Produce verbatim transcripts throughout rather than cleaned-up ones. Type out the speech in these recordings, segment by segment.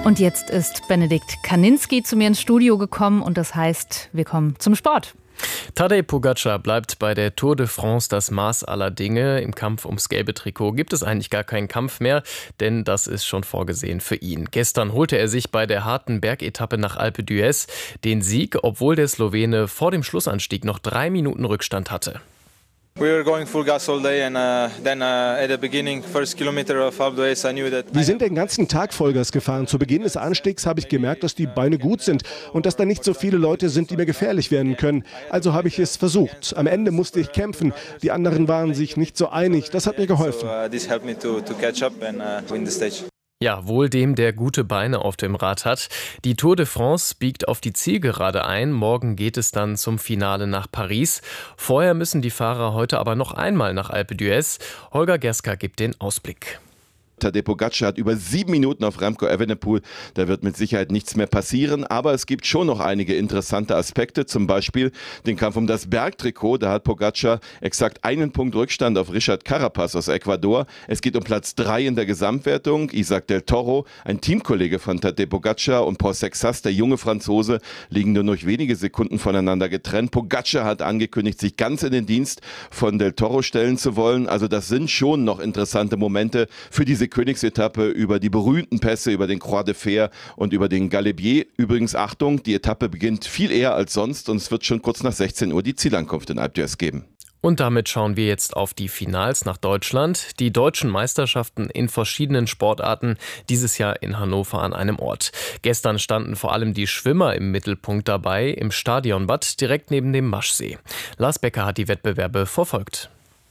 Und jetzt ist Benedikt Kaninski zu mir ins Studio gekommen und das heißt, wir kommen zum Sport. Tadej Pogačar bleibt bei der Tour de France das Maß aller Dinge. Im Kampf ums gelbe Trikot gibt es eigentlich gar keinen Kampf mehr, denn das ist schon vorgesehen für ihn. Gestern holte er sich bei der harten Bergetappe nach Alpe d'Huez den Sieg, obwohl der Slowene vor dem Schlussanstieg noch drei Minuten Rückstand hatte. Wir sind den ganzen Tag Vollgas gefahren. Zu Beginn des Anstiegs habe ich gemerkt, dass die Beine gut sind und dass da nicht so viele Leute sind, die mir gefährlich werden können. Also habe ich es versucht. Am Ende musste ich kämpfen. Die anderen waren sich nicht so einig. Das hat mir geholfen. Ja, wohl dem, der gute Beine auf dem Rad hat. Die Tour de France biegt auf die Zielgerade ein. Morgen geht es dann zum Finale nach Paris. Vorher müssen die Fahrer heute aber noch einmal nach Alpe d'Huez. Holger Gerska gibt den Ausblick. Tadej Pogačar hat über sieben Minuten auf Remco Evenepoel. Da wird mit Sicherheit nichts mehr passieren. Aber es gibt schon noch einige interessante Aspekte. Zum Beispiel den Kampf um das Bergtrikot. Da hat Pogačar exakt einen Punkt Rückstand auf Richard Carapaz aus Ecuador. Es geht um Platz drei in der Gesamtwertung. Isaac del Toro, ein Teamkollege von Tadej Pogačar, und Paul Sexas, der junge Franzose, liegen nur noch wenige Sekunden voneinander getrennt. Pogačar hat angekündigt, sich ganz in den Dienst von del Toro stellen zu wollen. Also das sind schon noch interessante Momente für diese Königsetappe über die berühmten Pässe, über den Croix de Fer und über den Galibier. Übrigens, Achtung, die Etappe beginnt viel eher als sonst und es wird schon kurz nach sechzehn Uhr die Zielankunft in Alpe d'Huez geben. Und damit schauen wir jetzt auf die Finals nach Deutschland. Die deutschen Meisterschaften in verschiedenen Sportarten, dieses Jahr in Hannover an einem Ort. Gestern standen vor allem die Schwimmer im Mittelpunkt dabei, im Stadionbad direkt neben dem Maschsee. Lars Becker hat die Wettbewerbe verfolgt.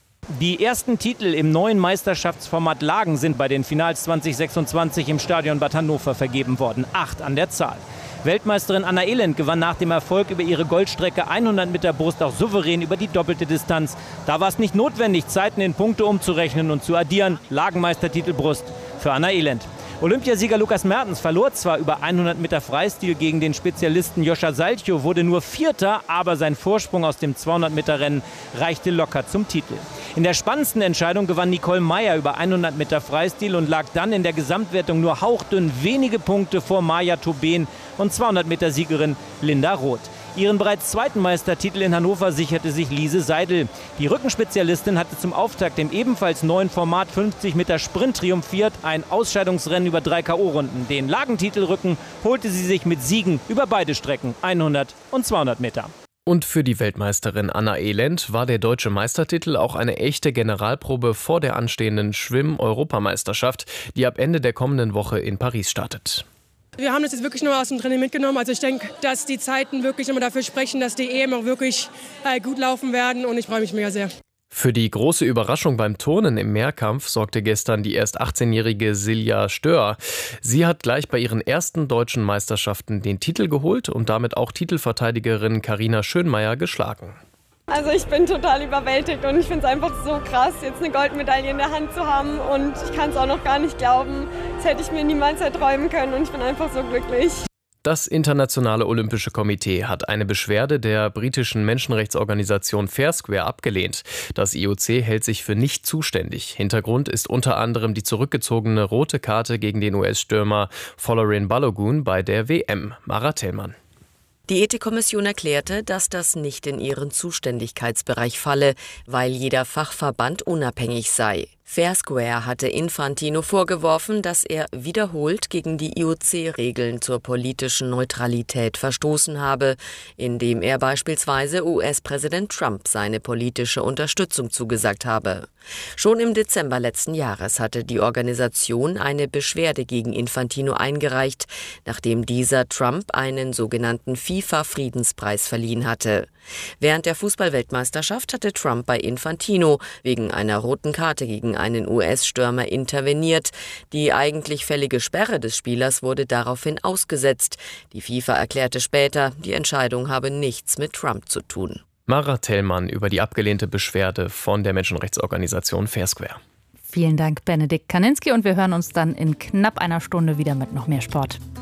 Die ersten Titel im neuen Meisterschaftsformat Lagen sind bei den Finals zwanzig sechsundzwanzig im Stadionbad Hannover vergeben worden. Acht an der Zahl. Weltmeisterin Anna Elend gewann nach dem Erfolg über ihre Goldstrecke hundert Meter Brust auch souverän über die doppelte Distanz. Da war es nicht notwendig, Zeiten in Punkte umzurechnen und zu addieren. Lagenmeistertitel Brust für Anna Elend. Olympiasieger Lukas Mertens verlor zwar über hundert Meter Freistil gegen den Spezialisten Joscha Salcho, wurde nur Vierter, aber sein Vorsprung aus dem zweihundert Meter Rennen reichte locker zum Titel. In der spannendsten Entscheidung gewann Nicole Meyer über hundert Meter Freistil und lag dann in der Gesamtwertung nur hauchdünn wenige Punkte vor Maja Tobin und zweihundert Meter Siegerin Linda Roth. Ihren bereits zweiten Meistertitel in Hannover sicherte sich Lise Seidel. Die Rückenspezialistin hatte zum Auftakt im ebenfalls neuen Format fünfzig Meter Sprint triumphiert. Ein Ausscheidungsrennen über drei K O-Runden. Den Lagentitelrücken holte sie sich mit Siegen über beide Strecken, hundert und zweihundert Meter. Und für die Weltmeisterin Anna Elend war der deutsche Meistertitel auch eine echte Generalprobe vor der anstehenden Schwimm-Europameisterschaft, die ab Ende der kommenden Woche in Paris startet. Wir haben das jetzt wirklich nur aus dem Training mitgenommen. Also ich denke, dass die Zeiten wirklich immer dafür sprechen, dass die E M auch wirklich äh, gut laufen werden und ich freue mich mega sehr. Für die große Überraschung beim Turnen im Mehrkampf sorgte gestern die erst achtzehnjährige Silja Stör. Sie hat gleich bei ihren ersten deutschen Meisterschaften den Titel geholt und damit auch Titelverteidigerin Carina Schönmeier geschlagen. Also ich bin total überwältigt und ich finde es einfach so krass, jetzt eine Goldmedaille in der Hand zu haben und ich kann es auch noch gar nicht glauben. Das hätte ich mir niemals erträumen können und ich bin einfach so glücklich. Das Internationale Olympische Komitee hat eine Beschwerde der britischen Menschenrechtsorganisation Fair Square abgelehnt. Das I O C hält sich für nicht zuständig. Hintergrund ist unter anderem die zurückgezogene rote Karte gegen den U S-Stürmer Folarin Balogun bei der W M. Mara Tellmann. Die Ethikkommission erklärte, dass das nicht in ihren Zuständigkeitsbereich falle, weil jeder Fachverband unabhängig sei. Fair Square hatte Infantino vorgeworfen, dass er wiederholt gegen die I O C-Regeln zur politischen Neutralität verstoßen habe, indem er beispielsweise U S-Präsident Trump seine politische Unterstützung zugesagt habe. Schon im Dezember letzten Jahres hatte die Organisation eine Beschwerde gegen Infantino eingereicht, nachdem dieser Trump einen sogenannten FIFA-Friedenspreis verliehen hatte. Während der Fußball-Weltmeisterschaft hatte Trump bei Infantino wegen einer roten Karte gegen einen U S-Stürmer interveniert. Die eigentlich fällige Sperre des Spielers wurde daraufhin ausgesetzt. Die FIFA erklärte später, die Entscheidung habe nichts mit Trump zu tun. Mara Tellmann über die abgelehnte Beschwerde von der Menschenrechtsorganisation Fair Square. Vielen Dank, Benedikt Kaninski, und wir hören uns dann in knapp einer Stunde wieder mit noch mehr Sport.